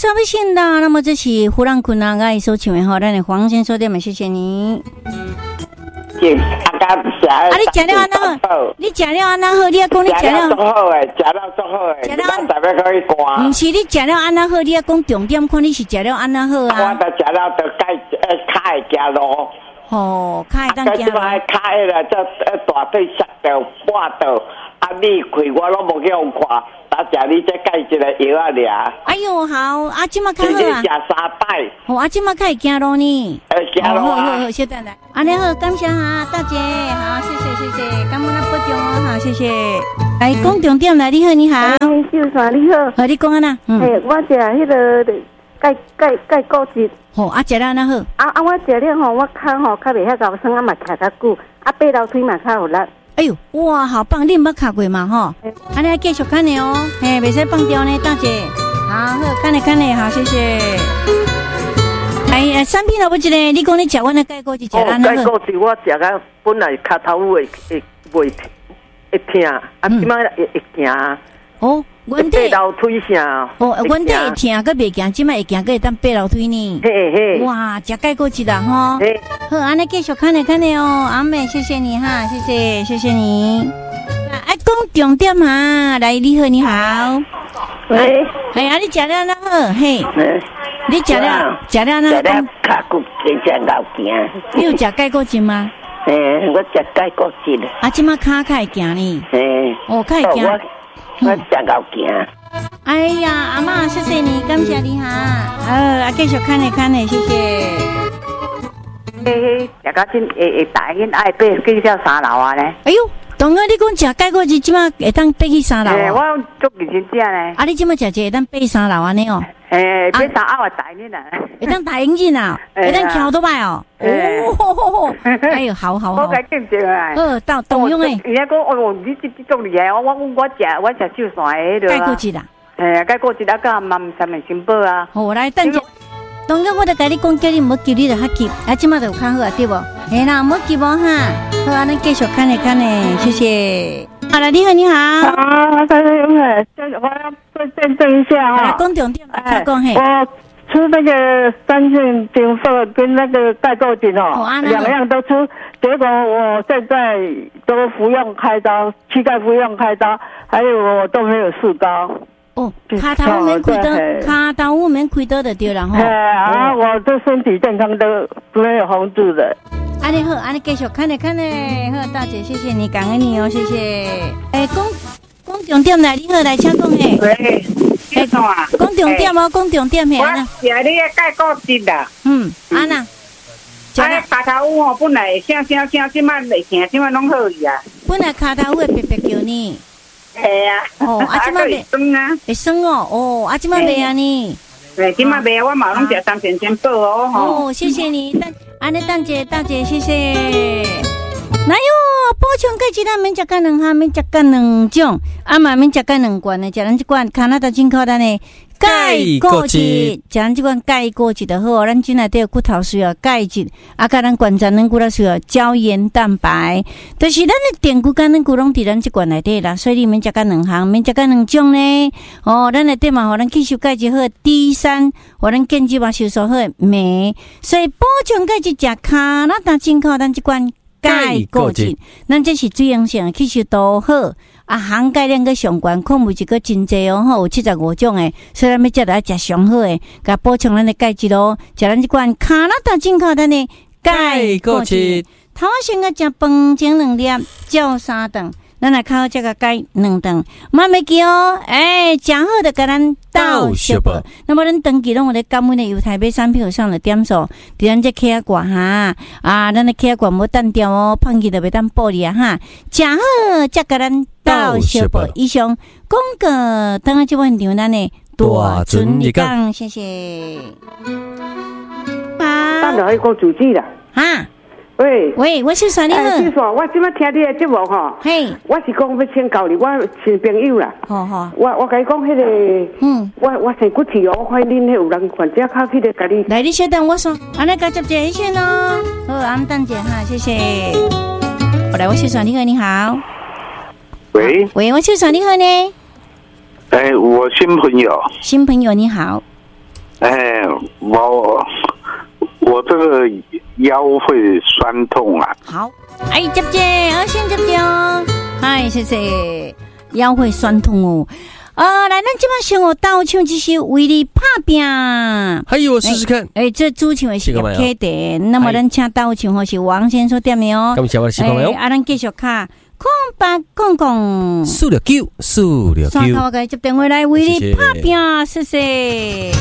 早不醒的，那么这是胡兰坤啊，我所唱的吼，咱的黄先生点嘛，谢谢你。 你食了安那好？你食了安那好？你还讲你食了足好诶，食了足好诶，食了特别可以寒。 唔是你食了安那好，你还讲重点，看你是食了安那好啊？ 我都食了都脚会行路。 哦，脚会当行。 即摆脚迄个这大腿摔到半道，你开我拢无去用看。打食你再盖一个药啊俩。哎呦好，即马较好啊。 直接食3摆。 哦，即马较会行路呢。 行路啊。 好，稍等来。安尼好，感谢哈，大姐，好，谢谢，感恩咱保重哦，好，谢谢。来，讲重点来，你好，你好。 秀山你好。 好，你讲啊呐。 我食迄个钙骨质。 哦，食了安那好。 我食了吼，我脚吼较袂遐高酸，嘛徛较久，爬楼梯嘛较有力。 哎呦，哇，好棒！你捌卡过嘛？吼，安尼继续看呢哦，袂使放掉呢，大姐。好，看呢，好，谢谢。产品了不一个，你讲你食阮的钙骨质，食安那好。 钙骨质我食个本来脚头会痛，即摆会行。 哦，原地爬楼梯上。 哦，原地会痛，佮袂行，即摆会行，佮会当爬楼梯呢。 嘿。 哇，食钙骨质啦，吼。好，安尼继续看呢哦，阿妹，谢谢你哈，谢谢你。讲重点哈，来，你好，你好。 喂。 你食了那好，嘿。你食了那好。 脚骨真正够行。 你有食钙骨质吗？ 我食钙骨质。 即马脚较会行呢。哦，较会行。 我真够行。 哎呀，阿嬷，谢谢你，感谢你哈。继续看呢，谢谢。 食到真会大因爱爬去到3楼啊咧。 哎呦，当个你讲食钙骨质，即马会当爬去3楼啊？ 我足认真食咧。 你即马食会当爬3楼安尼哦？ 爬3楼也大因啊。 会当大引进啊？会当桥都摆哦？哦，哎呦，好。 我该见着啊。 动用诶。 人家讲哦，你这足厉害，我食秀山诶钙骨质啦。 钙骨质甲嘛唔三面新宝啊。 好，来等者。当个我都甲你讲，叫你唔好急，你就较急，即马就有较好啊，对无？啦，唔好急无哈。好，安尼继续看呢，谢谢。好了，你好。 我要再见证一下哈。 讲重点，讲嘿。 我出那个3线金色跟那个钙骨质2样都出，结果我现在都服用开刀，膝盖服用开刀，还有我都没有四高。 哦，脚头免开刀就对了吼。 我的身体健康都没有红痣的。 安尼好，安尼继续看呢。好，大姐，谢谢你，感恩你哦，谢谢。讲重点来，你好，来请讲嘿。 喂，讲啊？ 讲重点哦，讲重点嘿。 我食你个钙骨质啦。 安那？ 脚头有吼，本来声，即摆袂行，即摆拢好去啊。 本来脚头会别叫你。 系啊。 即摆袂酸啊。 会酸哦。即摆袂安尼。 即摆袂，我嘛拢食3线先宝哦。 哦，谢谢你，安尼大姐，谢谢。哪有补充钙质咱免食到2项，免食到2种，嘛免食到2罐的，食咱这罐加拿大进口的呢。钙骨质，食咱这款钙骨质就好，咱这内底骨头需要钙质，甲咱关节软骨头需要胶原蛋白，就是咱的电骨跟软骨拢伫咱这罐内底啦，所以你免食到2项，免食到2种呢。咱内底嘛，互咱吸收钙质好 D3，互咱腱肌嘛吸收好镁，所以补充钙质食加拿大进口咱这罐钙骨质，咱这是最用性吸收度好。含钙量个上悬，矿物质个真济哦，有75种诶，所以咱要食来食上好诶，甲补充咱的钙质咯。食咱这款加拿大进口咱的钙骨质，头先个食饭前2粒，照3顿，咱来靠这个钙2顿，慢慢记哦。食好的甲咱倒小宝。那么咱长期拢有咧感恩的犹太买产品有上的点数，伫咱这气管哈咱的气管无单调哦，放弃就袂当剥离啊哈。食好才甲咱倒小宝。以上广告，等下这晚场咱的大存一讲，谢谢。 咱就可以讲主旨啦。 喂，我是算你好。 是算，我即摆听你的节目吼。 嘿， 我是讲要请教你，我新朋友啦。 好。 我甲你讲迄个，我生骨刺哦，我看恁迄有人患者靠迄个甲你。 来，你稍等我说，安尼甲接一下咯。好，俺们等姐哈，谢谢。来，我是算你好，你好。喂，我是算你好呢。 我新朋友。 新朋友你好。 我这个腰会酸痛啊。 好，接接，先接接哦。谢谢。腰会酸痛哦。来，咱今晚先我倒唱这首为你打拼。 还有，我试试看。 这主唱的是叶启田，那么咱请倒唱或是王先生点的哦。 感谢我的小朋友。 咱继续看。空白公公 469，469。 接电话来为你打拼，谢谢。